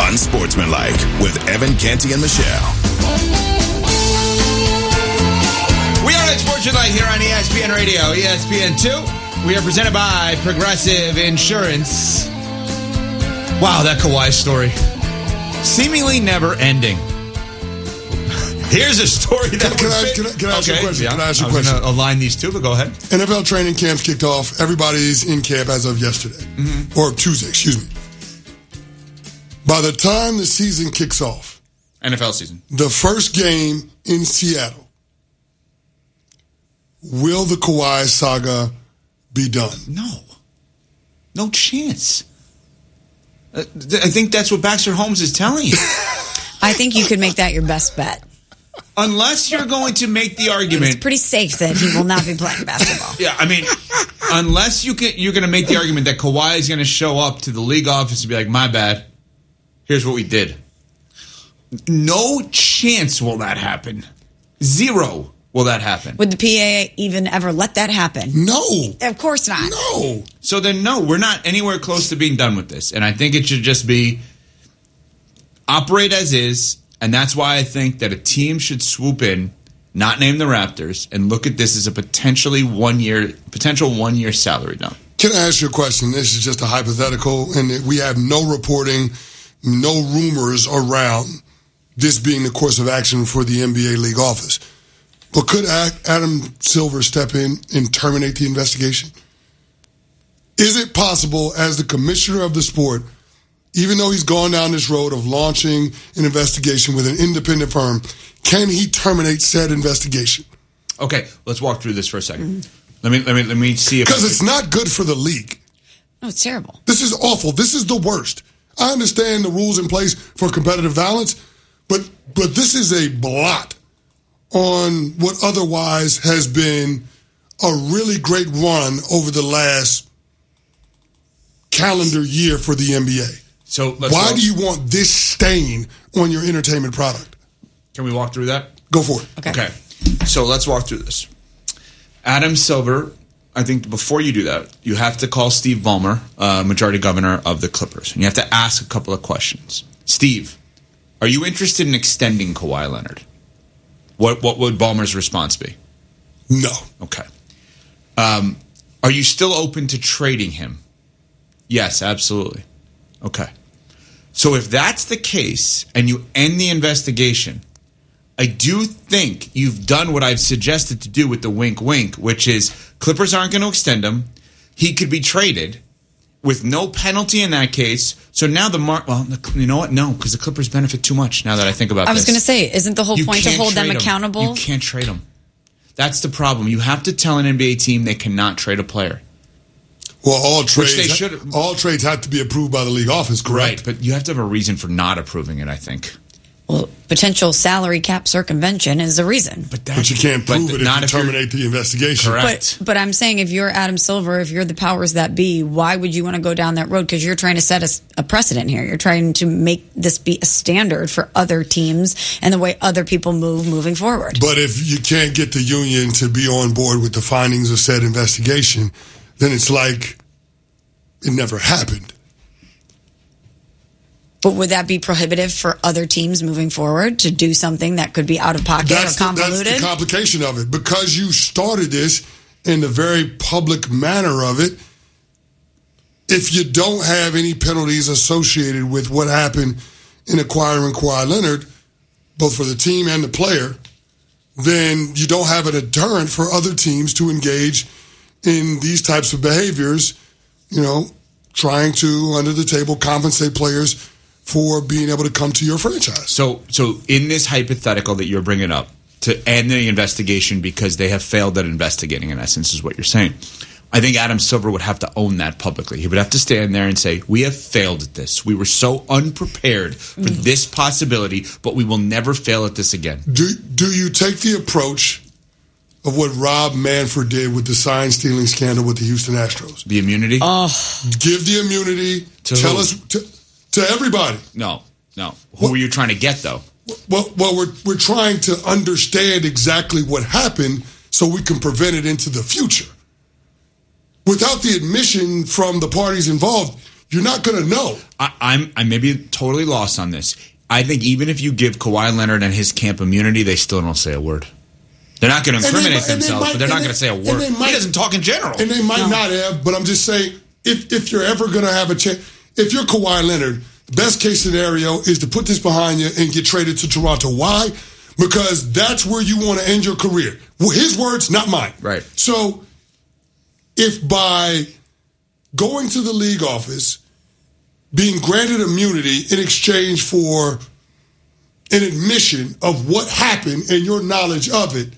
Unsportsmanlike with Evan Canty and Michelle. We are Unsportsmanlike here on ESPN Radio, ESPN2. We are presented by Progressive Insurance. Wow, that Kawhi story. Seemingly never ending. Here's a story that Can I ask you a question? Yeah. Can I ask you a I was question? going to align these two, but go ahead. NFL training camps kicked off. Everybody's in camp as of yesterday. Or Tuesday, excuse me. By the time the season kicks off, NFL season, the first game in Seattle, will the Kawhi saga be done? No chance. I think that's what Baxter Holmes is telling you. I think you could make that your best bet. Unless you're going to make the argument. It's pretty safe that he will not be playing basketball. Yeah, I mean, unless you're going to make the argument that Kawhi is going to show up to the league office and be like, my bad, here's what we did. No chance will that happen. Zero will that happen. Would the PA even ever let that happen? No. Of course not. No. So then, no, we're not anywhere close to being done with this. And I think it should just be operate as is. And that's why I think that a team should swoop in, not name the Raptors, and look at this as a potential one-year salary dump. Can I ask you a question? This is just a hypothetical, and we have no reporting, no rumors around this being the course of action for the NBA league office. But could Adam Silver step in and terminate the investigation? Is it possible, as the commissioner of the sport, even though he's gone down this road of launching an investigation with an independent firm, can he terminate said investigation? Okay, let's walk through this for a second. Let me see if because it's not good for the league. No, it's terrible. This is awful. This is the worst. I understand the rules in place for competitive violence, but this is a blot on what otherwise has been a really great run over the last calendar year for the NBA. So why do you want this stain on your entertainment product? Can we walk through that? Go for it. Okay. So let's walk through this. Adam Silver, I think before you do that, you have to call Steve Ballmer, majority governor of the Clippers, and you have to ask a couple of questions. Steve, are you interested in extending Kawhi Leonard? What would Ballmer's response be? No. Okay. Are you still open to trading him? Yes, absolutely. Okay. So if that's the case and you end the investigation, I do think you've done what I've suggested to do with the wink-wink, which is Clippers aren't going to extend him. He could be traded with no penalty in that case. So now you know what? No, because the Clippers benefit too much now that I think about this. I was going to say, isn't the whole point to hold them accountable? You can't trade them. That's the problem. You have to tell an NBA team they cannot trade a player. Well, all trades have to be approved by the league office, correct? Right, but you have to have a reason for not approving it, I think. Well, potential salary cap circumvention is the reason. But you can't prove it if you terminate the investigation. Correct. But I'm saying if you're Adam Silver, if you're the powers that be, why would you want to go down that road? Because you're trying to set a precedent here. You're trying to make this be a standard for other teams and the way other people moving forward. But if you can't get the union to be on board with the findings of said investigation, then it's like it never happened. But would that be prohibitive for other teams moving forward to do something that could be out of pocket or convoluted? That's the complication of it. Because you started this in the very public manner of it, if you don't have any penalties associated with what happened in acquiring Kawhi Leonard, both for the team and the player, then you don't have a deterrent for other teams to engage in these types of behaviors, trying to, under the table, compensate players for being able to come to your franchise. So in this hypothetical that you're bringing up, to end the investigation because they have failed at investigating, in essence, is what you're saying. I think Adam Silver would have to own that publicly. He would have to stand there and say, we have failed at this. We were so unprepared for this possibility, but we will never fail at this again. Do you take the approach of what Rob Manfred did with the sign-stealing scandal with the Houston Astros? The immunity? Give the immunity. Tell us to everybody. No. Who were you trying to get, though? Well, we're trying to understand exactly what happened so we can prevent it into the future. Without the admission from the parties involved, you're not going to know. I may be totally lost on this. I think even if you give Kawhi Leonard and his camp immunity, they still don't say a word. They're not going to incriminate themselves, but they're not going to say a word. He doesn't talk in general. And they might not have, but I'm just saying, if you're ever going to have a chance, if you're Kawhi Leonard, the best case scenario is to put this behind you and get traded to Toronto. Why? Because that's where you want to end your career. Well, his words, not mine. Right. So if by going to the league office, being granted immunity in exchange for an admission of what happened and your knowledge of it,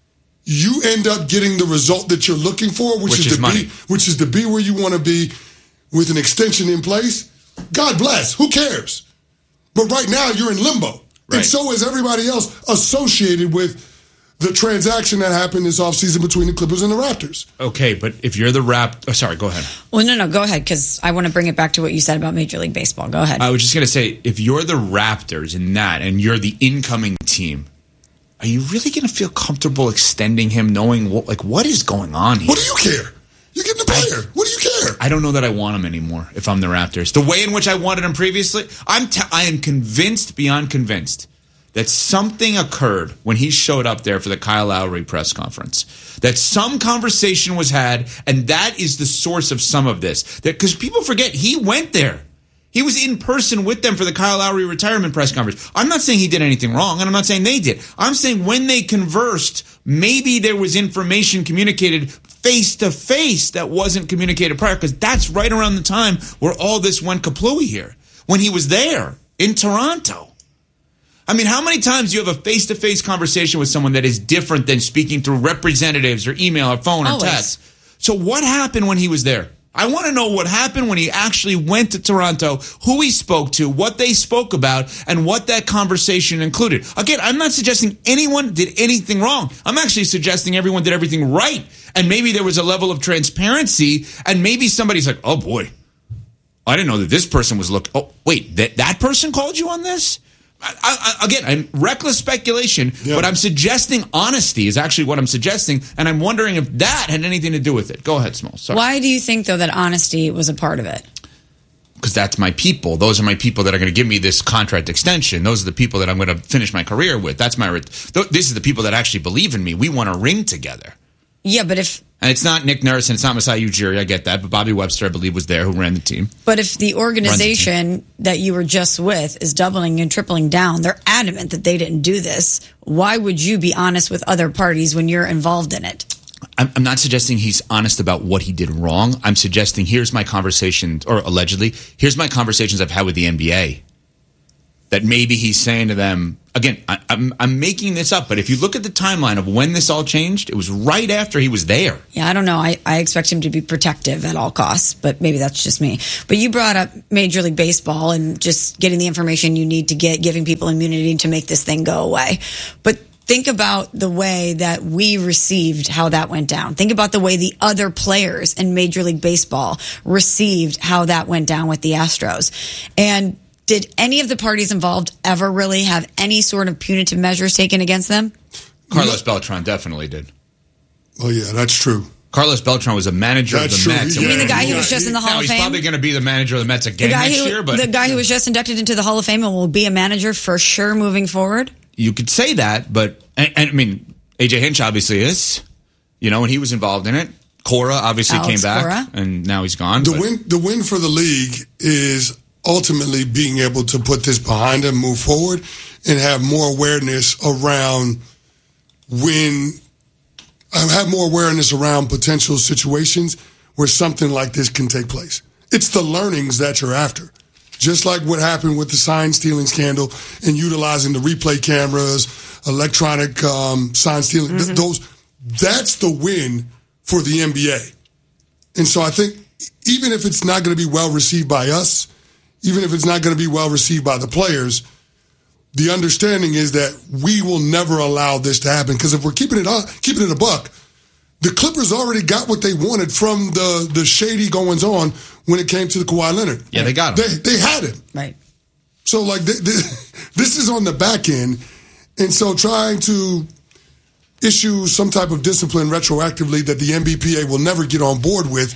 you end up getting the result that you're looking for, which is to be where you want to be with an extension in place, God bless. Who cares? But right now, you're in limbo. Right. And so is everybody else associated with the transaction that happened this offseason between the Clippers and the Raptors. Okay, but if you're the sorry, go ahead. Well, no, go ahead, because I want to bring it back to what you said about Major League Baseball. Go ahead. I was just going to say, if you're the Raptors in that and you're the incoming team, are you really going to feel comfortable extending him knowing what is going on here? What do you care? You're getting the player. What do you care? I don't know that I want him anymore if I'm the Raptors. The way in which I wanted him previously, I am convinced beyond convinced that something occurred when he showed up there for the Kyle Lowry press conference. That some conversation was had, and that is the source of some of this. Because people forget, he went there. He was in person with them for the Kyle Lowry retirement press conference. I'm not saying he did anything wrong, and I'm not saying they did. I'm saying when they conversed, maybe there was information communicated face-to-face that wasn't communicated prior, because that's right around the time where all this went kaplooey here, when he was there in Toronto. I mean, how many times do you have a face-to-face conversation with someone that is different than speaking through representatives or email or phone or text? So what happened when he was there? I want to know what happened when he actually went to Toronto, who he spoke to, what they spoke about, and what that conversation included. Again, I'm not suggesting anyone did anything wrong. I'm actually suggesting everyone did everything right. And maybe there was a level of transparency, and maybe somebody's like, oh boy, I didn't know that this person was looking. Oh, wait, that person called you on this? Again, I'm reckless speculation, but I'm suggesting honesty is actually what I'm suggesting, and I'm wondering if that had anything to do with it. Go ahead, Smalls. Sorry. Why do you think, though, that honesty was a part of it? Because that's my people. Those are my people that are going to give me this contract extension. Those are the people that I'm going to finish my career with. This is the people that actually believe in me. We want to ring together. Yeah, but if... And it's not Nick Nurse and it's not Masai Ujiri, I get that, but Bobby Webster, I believe, was there, who ran the team. But if the organization that you were just with is doubling and tripling down, they're adamant that they didn't do this, why would you be honest with other parties when you're involved in it? I'm not suggesting he's honest about what he did wrong. I'm suggesting here's my conversations, or allegedly, here's my conversations I've had with the NBA. That maybe he's saying to them, again, I'm making this up, but if you look at the timeline of when this all changed, it was right after he was there. Yeah, I don't know. I expect him to be protective at all costs, but maybe that's just me. But you brought up Major League Baseball and just getting the information you need to get, giving people immunity to make this thing go away. But think about the way that we received how that went down. Think about the way the other players in Major League Baseball received how that went down with the Astros. And did any of the parties involved ever really have any sort of punitive measures taken against them? Carlos Beltran definitely did. Oh, yeah, that's true. Carlos Beltran was a manager of the Mets. You mean the guy who was just in the Hall of Fame? He's probably going to be the manager of the Mets again next year. But the guy who was just inducted into the Hall of Fame and will be a manager for sure moving forward? You could say that, but, and I mean, A.J. Hinch obviously is, and he was involved in it. Cora obviously came back, and now he's gone. The win for the league is ultimately being able to put this behind them, move forward, and have more awareness around potential situations where something like this can take place. It's the learnings that you're after. Just like what happened with the sign stealing scandal and utilizing the replay cameras, electronic sign stealing, that's the win for the NBA. And so I think even if it's not going to be well received by us, even if it's not going to be well received by the players, the understanding is that we will never allow this to happen. Because if we're keeping it a buck, the Clippers already got what they wanted from the shady goings on when it came to the Kawhi Leonard. Yeah, they got him. They had him. Right. So, this is on the back end. And so trying to issue some type of discipline retroactively that the NBPA will never get on board with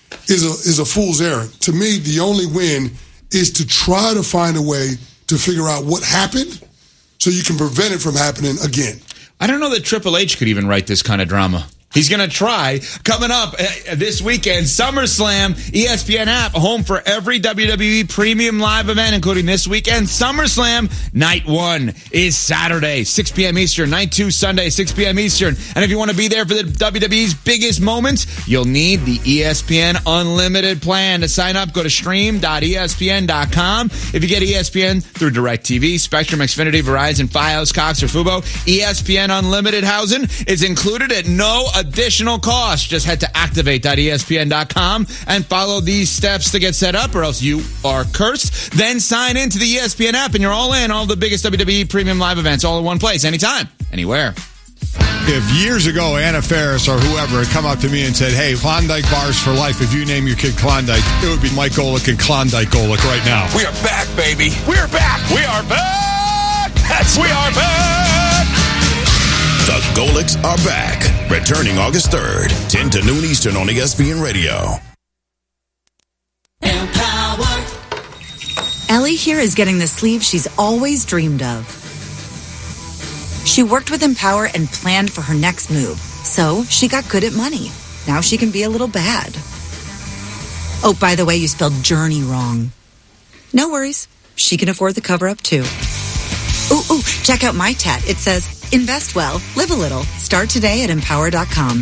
is a fool's errand. To me, the only win is to try to find a way to figure out what happened so you can prevent it from happening again. I don't know that Triple H could even write this kind of drama. He's going to try. Coming up this weekend, SummerSlam, ESPN app, home for every WWE premium live event, including this weekend. SummerSlam, night 1 is Saturday, 6 p.m. Eastern. Night 2, Sunday, 6 p.m. Eastern. And if you want to be there for the WWE's biggest moments, you'll need the ESPN Unlimited plan. To sign up, go to stream.espn.com. If you get ESPN through DirecTV, Spectrum, Xfinity, Verizon, Fios, Cox, or Fubo, ESPN Unlimited housing is included at no additional cost. Just head to activate.espn.com and follow these steps to get set up, or else you are cursed. Then sign into the ESPN app and you're all in. All the biggest WWE premium live events all in one place, anytime, anywhere. If years ago Anna Faris or whoever had come up to me and said, hey, Klondike bars for life, if you name your kid Klondike, it would be Mike Golick and Klondike Golick right now. We are back, baby. We are back. We are back. We are back. The Golicks are back. Returning August 3rd, 10 to noon Eastern on ESPN Radio. Empower. Ellie here is getting the sleeve she's always dreamed of. She worked with Empower and planned for her next move, so she got good at money. Now she can be a little bad. Oh, by the way, you spelled journey wrong. No worries. She can afford the cover-up, too. Ooh, check out my tat. It says, invest well, live a little. Start today at Empower.com.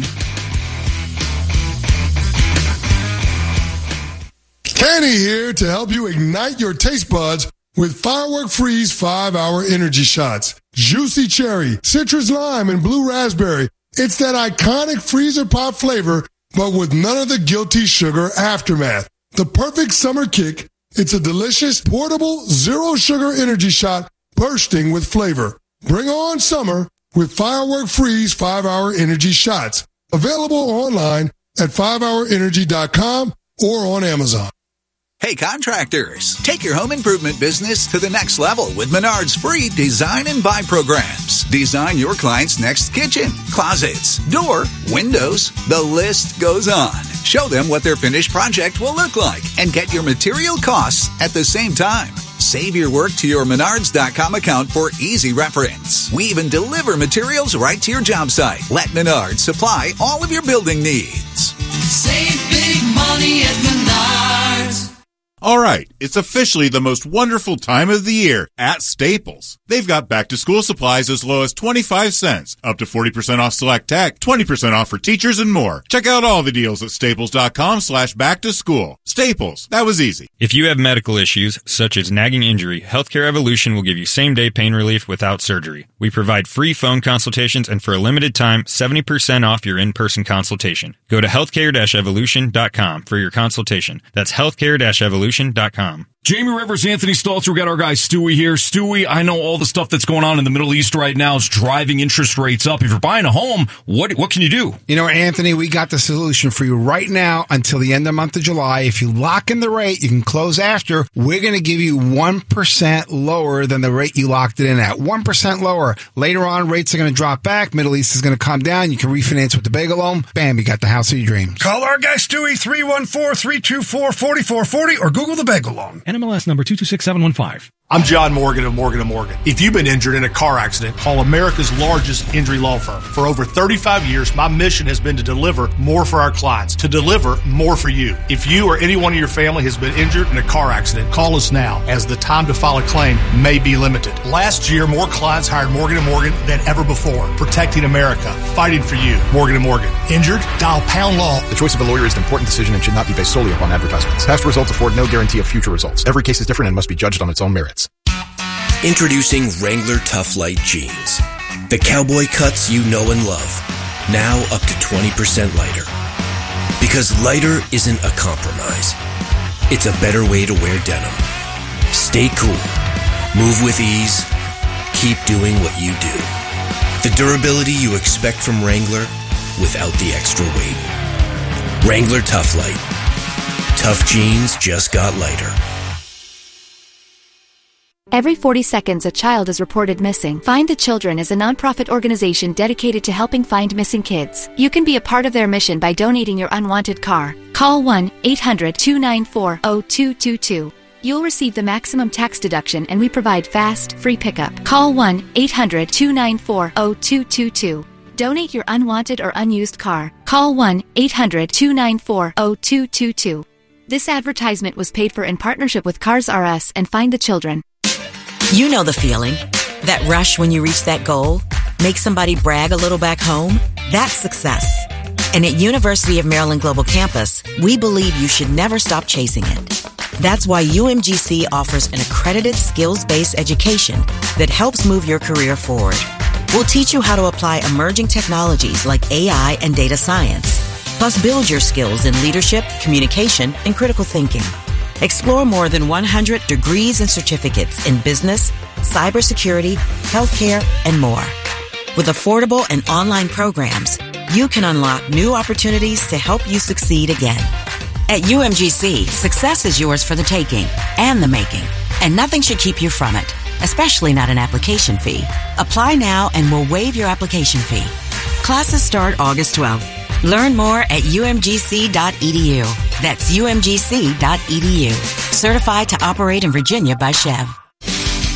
Kenny here to help you ignite your taste buds with Firework Freeze 5-Hour Energy Shots. Juicy cherry, citrus lime, and blue raspberry. It's that iconic freezer pop flavor, but with none of the guilty sugar aftermath. The perfect summer kick. It's a delicious, portable, zero-sugar energy shot bursting with flavor. Bring on summer with Firework Freeze 5-Hour Energy Shots. Available online at 5hourenergy.com or on Amazon. Hey contractors, take your home improvement business to the next level with Menard's free design and buy programs. Design your client's next kitchen, closets, door, windows, the list goes on. Show them what their finished project will look like and get your material costs at the same time. Save your work to your Menards.com account for easy reference. We even deliver materials right to your job site. Let Menards supply all of your building needs. Save big money at Menards. All right, it's officially the most wonderful time of the year at Staples. They've got back-to-school supplies as low as 25 cents, up to 40% off select tech, 20% off for teachers, and more. Check out all the deals at staples.com/back-to-school. Staples, that was easy. If you have medical issues, such as nagging injury, Healthcare Evolution will give you same-day pain relief without surgery. We provide free phone consultations, and for a limited time, 70% off your in-person consultation. Go to healthcare-evolution.com for your consultation. That's healthcare-evolution.com. Jamie Rivers, Anthony Stalter, we got our guy Stewie here. Stewie, I know all the stuff that's going on in the Middle East right now is driving interest rates up. If you're buying a home, what can you do? You know, Anthony, we got the solution for you right now until the end of the month of July. If you lock in the rate, you can close after. We're going to give you 1% lower than the rate you locked it in at. 1% lower. Later on, rates are going to drop back. Middle East is going to come down. You can refinance with the bagel loan. Bam, you got the house of your dreams. Call our guy Stewie, 314-324-4440, or Google the bagel loan. NMLS number 226715. I'm John Morgan of Morgan & Morgan. If you've been injured in a car accident, call America's largest injury law firm. For over 35 years, my mission has been to deliver more for our clients, to deliver more for you. If you or anyone in your family has been injured in a car accident, call us now, as the time to file a claim may be limited. Last year, more clients hired Morgan & Morgan than ever before, protecting America, fighting for you. Morgan & Morgan. Injured? Dial pound law. The choice of a lawyer is an important decision and should not be based solely upon advertisements. Past results afford no guarantee of future results. Every case is different and must be judged on its own merits. Introducing Wrangler Tough Light Jeans. The cowboy cuts you know and love. Now up to 20% lighter. Because lighter isn't a compromise. It's a better way to wear denim. Stay cool. Move with ease. Keep doing what you do. The durability you expect from Wrangler without the extra weight. Wrangler Tough Light. Tough jeans just got lighter. Every 40 seconds, a child is reported missing. Find the Children is a nonprofit organization dedicated to helping find missing kids. You can be a part of their mission by donating your unwanted car. Call 1-800-294-0222. You'll receive the maximum tax deduction, and we provide fast, free pickup. Call 1-800-294-0222. Donate your unwanted or unused car. Call 1-800-294-0222. This advertisement was paid for in partnership with Cars R Us and Find the Children. You know the feeling. That rush when you reach that goal. Make somebody brag a little back home. That's success. And at University of Maryland Global Campus, we believe you should never stop chasing it. That's why UMGC offers an accredited skills-based education that helps move your career forward. We'll teach you how to apply emerging technologies like AI and data science, plus build your skills in leadership, communication, and critical thinking. Explore more than 100 degrees and certificates in business, cybersecurity, healthcare, and more. With affordable and online programs, you can unlock new opportunities to help you succeed again. At UMGC, success is yours for the taking and the making, and nothing should keep you from it, especially not an application fee. Apply now and we'll waive your application fee. Classes start August 12th. Learn more at umgc.edu. That's umgc.edu. Certified to operate in Virginia by Chev.